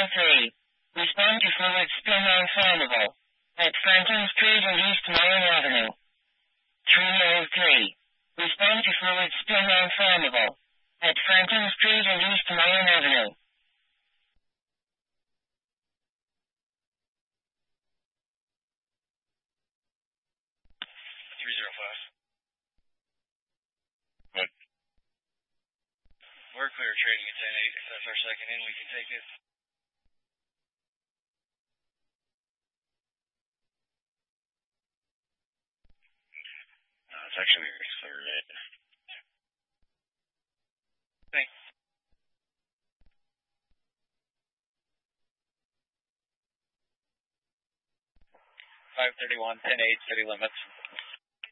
3. Respond to fluid spill non-flammable. At Franklin Street and East Mayan Avenue. 303. Respond to fluid spill non-flammable. At Franklin Street and East Mayan Avenue. 305. What? We're clear trading at 10-8. If that's our second in, we can take it. No, it's actually clear red. Thanks. 531, 10-8, city limits.